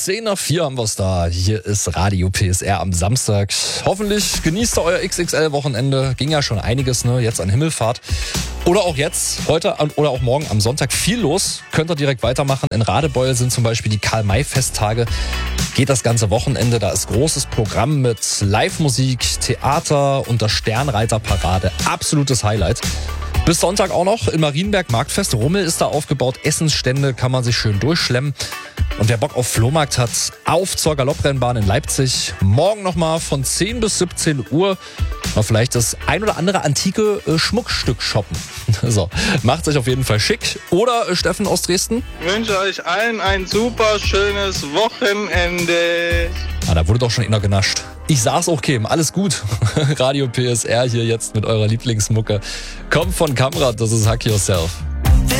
10 nach 4 haben wir es da. Hier ist Radio PSR am Samstag. Hoffentlich genießt ihr euer XXL-Wochenende. Ging ja schon einiges, ne? Jetzt an Himmelfahrt. Oder auch jetzt, heute oder auch morgen am Sonntag viel los. Könnt ihr direkt weitermachen. In Radebeul sind zum Beispiel die Karl-May-Festtage. Geht das ganze Wochenende. Da ist großes Programm mit Live-Musik, Theater und der Sternreiterparade. Absolutes Highlight. Bis Sonntag auch noch in Marienberg Marktfest. Rummel ist da aufgebaut. Essensstände kann man sich schön durchschlemmen. Und wer Bock auf Flohmarkt hat, auf zur Galopprennbahn in Leipzig. Morgen nochmal von 10 bis 17 Uhr. Mal vielleicht das ein oder andere antike Schmuckstück shoppen. So, macht euch auf jeden Fall schick. Oder Steffen aus Dresden? Ich wünsche euch allen ein super schönes Wochenende. Da wurde doch schon einer genascht. Ich sag's auch, Kim, alles gut. Radio PSR hier jetzt mit eurer Lieblingsmucke. Kommt von Kamrat, das ist Hack Yourself.